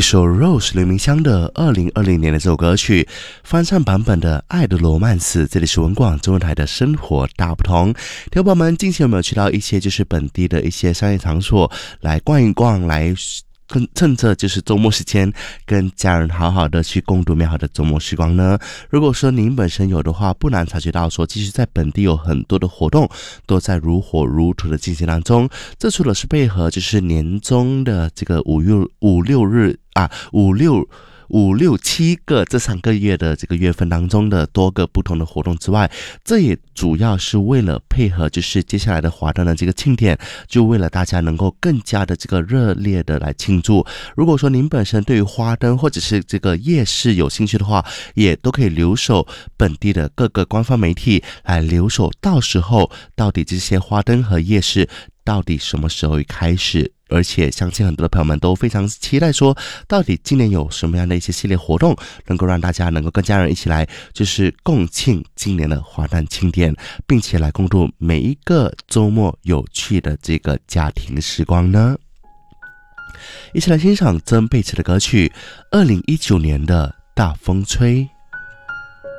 首 Rose 刘明湘的2020年的这首歌曲，翻唱版本的《爱的罗曼史》。这里是文广中文台的生活大不同。听众朋友们，近期有没有去到一些就是本地的一些商业场所来逛一逛，来趁着就是周末时间跟家人好好的去共度美好的周末时光呢？如果说您本身有的话，不难察觉到说其实在本地有很多的活动都在如火如荼的进行当中。这除了是配合就是年终的这个五六七个这3个月的这个月份当中的多个不同的活动之外，这也主要是为了配合就是接下来的华灯的这个庆典，就为了大家能够更加的这个热烈的来庆祝。如果说您本身对于花灯或者是这个夜市有兴趣的话，也都可以留守本地的各个官方媒体来留守，到时候到底这些花灯和夜市到底什么时候开始，而且相信很多的朋友们都非常期待说到底今年有什么样的一些系列活动能够让大家能够跟家人一起来就是共庆今年的华诞庆典，并且来共度每一个周末有趣的这个家庭时光呢？一起来欣赏曾沛慈的歌曲2019年的大风吹。